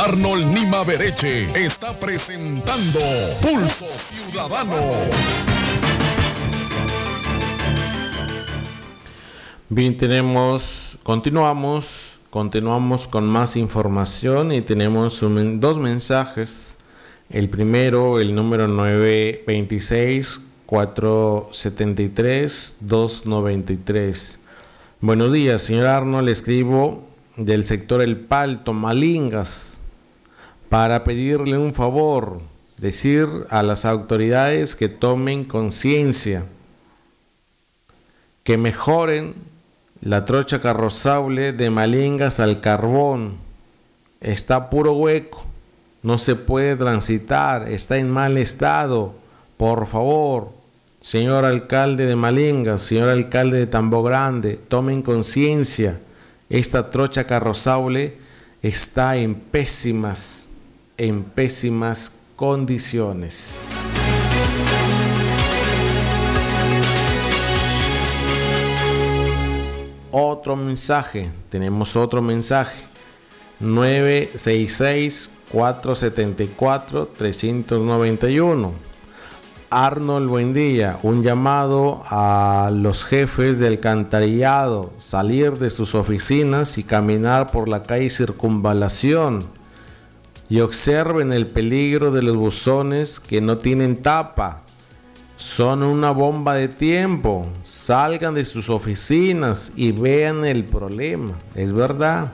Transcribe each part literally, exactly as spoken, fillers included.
Arnold Nima Bereche está presentando Pulso Ciudadano. Bien, tenemos, continuamos, continuamos con más información y tenemos un, dos mensajes. El primero, el número nueve dos seis, cuatro siete tres, dos nueve tres. Buenos días, señor Arnold, le escribo del sector El Palto, Malingas, para pedirle un favor, decir a las autoridades que tomen conciencia, que mejoren la trocha carrozable de Malingas al Carbón. Está puro hueco, no se puede transitar, está en mal estado. Por favor, señor alcalde de Malingas, señor alcalde de Tambo Grande, tomen conciencia. Esta trocha carrozable está en pésimas, en pésimas condiciones. Otro mensaje, tenemos otro mensaje, nueve seis seis, cuatro siete cuatro, tres nueve uno. Arnold, buen día. Un llamado a los jefes de alcantarillado, salir de sus oficinas y caminar por la calle Circunvalación y observen el peligro de los buzones que no tienen tapa. Son una bomba de tiempo. Salgan de sus oficinas y vean el problema. Es verdad.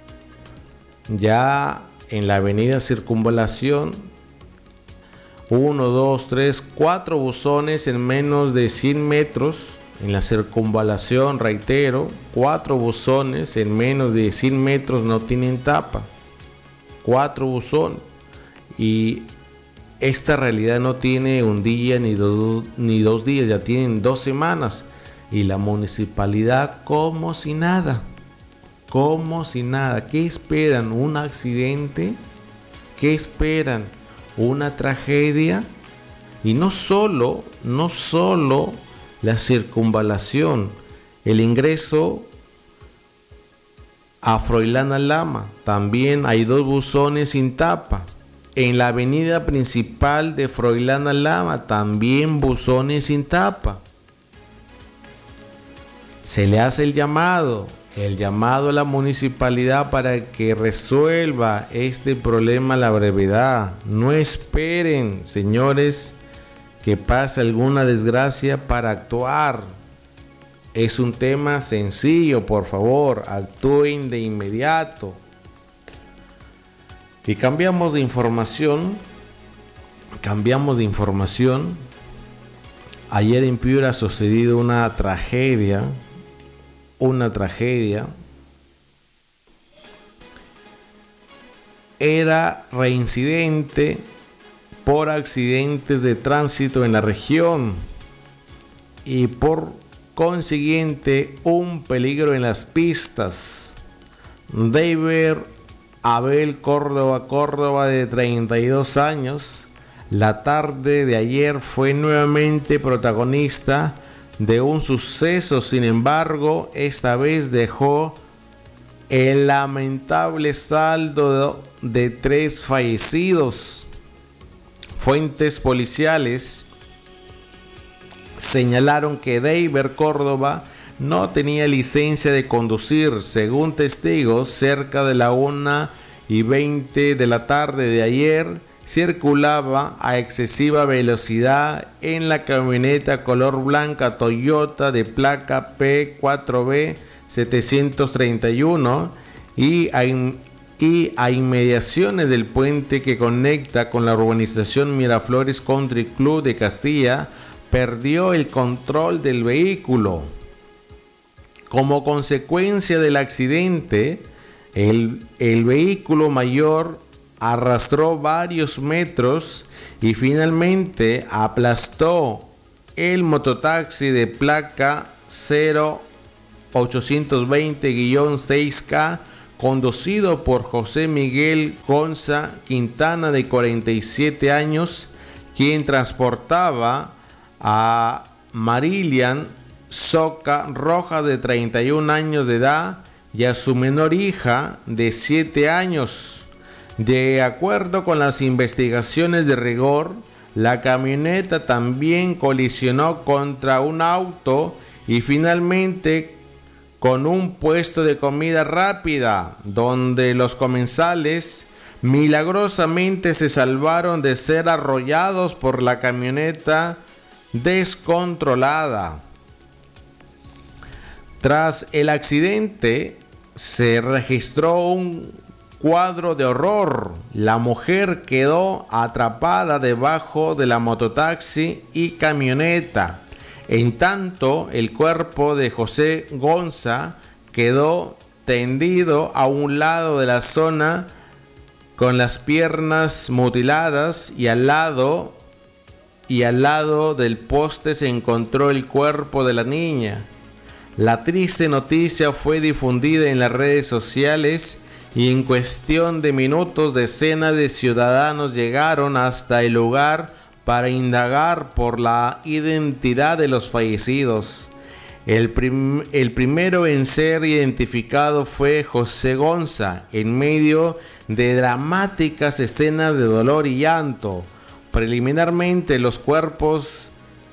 Ya en la avenida Circunvalación, uno, dos, tres, cuatro buzones en menos de cien metros. En la Circunvalación, reitero, cuatro buzones en menos de cien metros no tienen tapa. Cuatro buzones. Y esta realidad no tiene un día ni, do, ni dos días, ya tienen dos semanas. Y la municipalidad como si nada. Como si nada. ¿Qué esperan? ¿Un accidente? ¿Qué esperan? ¿Una tragedia? Y no solo, no solo la Circunvalación, el ingreso a Froilán Alhama, también hay dos buzones sin tapa. En la avenida principal de Froilán Alhama, también buzones sin tapa. Se le hace el llamado, el llamado a la municipalidad para que resuelva este problema a la brevedad. No esperen, señores, que pase alguna desgracia para actuar. Es un tema sencillo, por favor, actúen de inmediato. Y cambiamos de información, cambiamos de información. Ayer en Piura ha sucedido una tragedia, una tragedia. Era reincidente por accidentes de tránsito en la región y por consiguiente un peligro en las pistas. David Abel Córdoba Córdoba, de treinta y dos años, la tarde de ayer fue nuevamente protagonista de un suceso. Sin embargo, esta vez dejó el lamentable saldo de tres fallecidos. Fuentes policiales señalaron que David Córdoba no tenía licencia de conducir. Según testigos, cerca de la una y veinte de la tarde de ayer, circulaba a excesiva velocidad en la camioneta color blanca Toyota de placa P cuatro B setecientos treinta y uno y a, in, y a inmediaciones del puente que conecta con la urbanización Miraflores Country Club de Castilla, perdió el control del vehículo. Como consecuencia del accidente, el, el vehículo mayor arrastró varios metros y finalmente aplastó el mototaxi de placa cero ochocientos veinte guión seis K conducido por José Miguel Gonza Quintana, de cuarenta y siete años, quien transportaba a Marilian Soca Roja, de treinta y un años de edad, y a su menor hija de siete años. De acuerdo con las investigaciones de rigor, la camioneta también colisionó contra un auto y finalmente con un puesto de comida rápida, donde los comensales milagrosamente se salvaron de ser arrollados por la camioneta descontrolada. Tras el accidente, se registró un cuadro de horror. La mujer quedó atrapada debajo de la mototaxi y camioneta. En tanto, el cuerpo de José Gonza quedó tendido a un lado de la zona con las piernas mutiladas y al lado y al lado del poste se encontró el cuerpo de la niña. La triste noticia fue difundida en las redes sociales y en cuestión de minutos decenas de ciudadanos llegaron hasta el lugar para indagar por la identidad de los fallecidos. El, prim- el primero en ser identificado fue José Gonza, en medio de dramáticas escenas de dolor y llanto. Preliminarmente, los cuerpos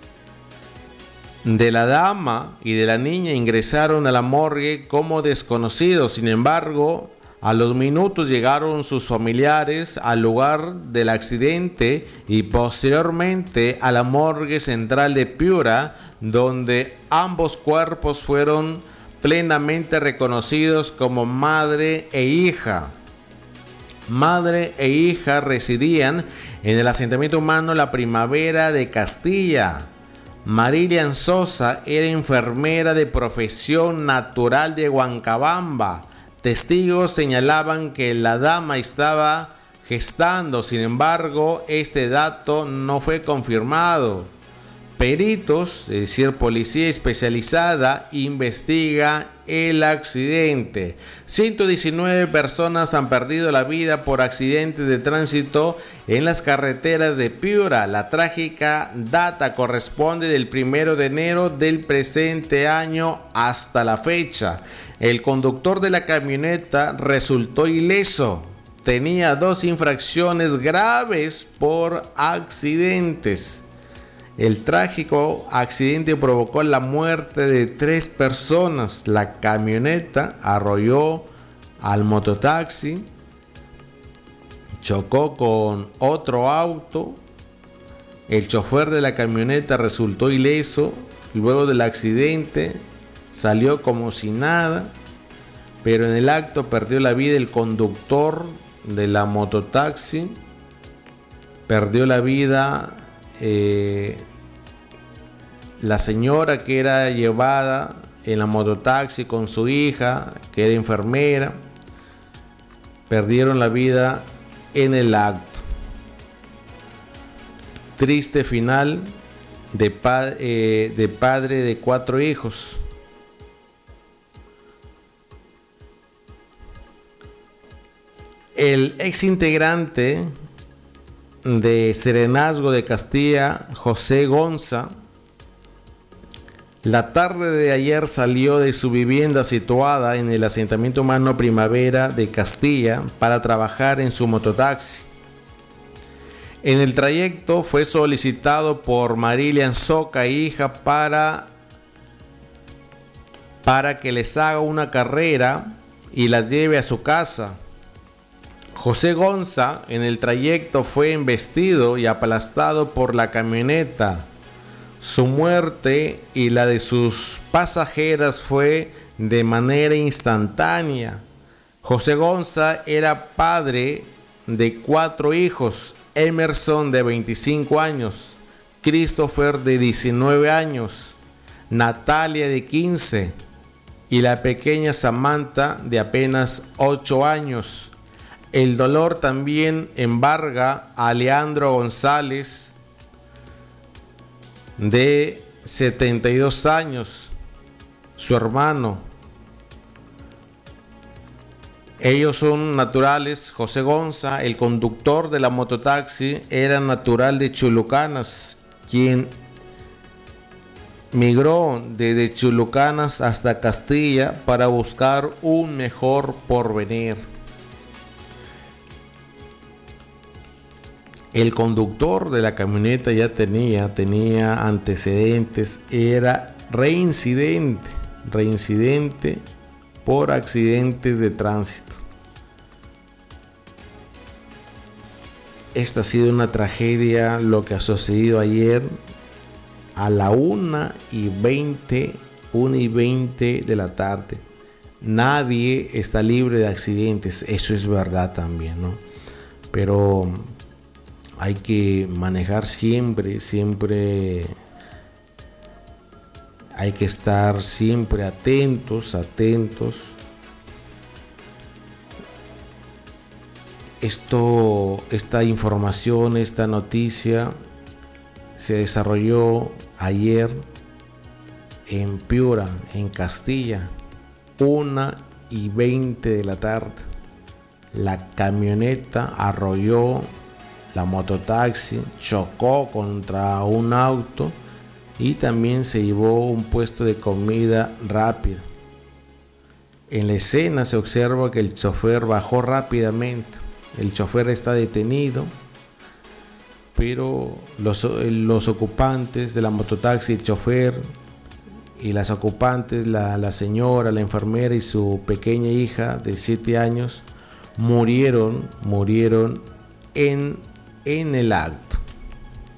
de la dama y de la niña ingresaron a la morgue como desconocidos. Sin embargo, a los minutos llegaron sus familiares al lugar del accidente y posteriormente a la morgue central de Piura, donde ambos cuerpos fueron plenamente reconocidos como madre e hija. Madre e hija residían en el asentamiento humano La Primavera de Castilla. Marilian Sosa era enfermera de profesión, natural de Huancabamba. Testigos señalaban que la dama estaba gestando, sin embargo, este dato no fue confirmado. Peritos, es decir, policía especializada, investiga el accidente. ciento diecinueve personas han perdido la vida por accidentes de tránsito en las carreteras de Piura. La trágica data corresponde del primero de enero del presente año hasta la fecha. El conductor de la camioneta resultó ileso. Tenía dos infracciones graves por accidentes. El trágico accidente provocó la muerte de tres personas. La camioneta arrolló al mototaxi, chocó con otro auto. El chofer de la camioneta resultó ileso. Luego del accidente salió como si nada, pero en el acto perdió la vida el conductor de la mototaxi. Perdió la vida Eh, la señora que era llevada en la mototaxi con su hija, que era enfermera, perdieron la vida en el acto. Triste final de, pa- eh, de padre de cuatro hijos. El ex integrante de Serenazgo de Castilla, José Gonza, la tarde de ayer salió de su vivienda situada en el asentamiento humano Primavera de Castilla para trabajar en su mototaxi. En el trayecto fue solicitado por Marilian Soca, hija, para, para que les haga una carrera y las lleve a su casa. José Gonza en el trayecto fue embestido y aplastado por la camioneta. Su muerte y la de sus pasajeras fue de manera instantánea. José Gonza era padre de cuatro hijos: Emerson de veinticinco años, Christopher de diecinueve años, Natalia de quince y la pequeña Samantha de apenas ocho años. El dolor también embarga a Leandro González, de setenta y dos años, su hermano. Ellos son naturales. José Gonza, el conductor de la mototaxi, era natural de Chulucanas, quien migró desde Chulucanas hasta Castilla para buscar un mejor porvenir. El conductor de la camioneta ya tenía, tenía antecedentes, era reincidente, reincidente por accidentes de tránsito. Esta ha sido una tragedia, lo que ha sucedido ayer a la una y veinte, una y veinte de la tarde. Nadie está libre de accidentes, eso es verdad también, ¿no? Pero hay que manejar siempre, siempre hay que estar siempre atentos, atentos. Esto, esta información, esta noticia se desarrolló ayer en Piura, en Castilla, una y veinte de la tarde. La camioneta arrolló la mototaxi, chocó contra un auto y también se llevó un puesto de comida rápida. En la escena se observa que el chofer bajó rápidamente. El chofer está detenido, pero los, los ocupantes de la mototaxi, el chofer y las ocupantes, la, la señora, la enfermera y su pequeña hija de siete años, murieron, murieron en, en el acto.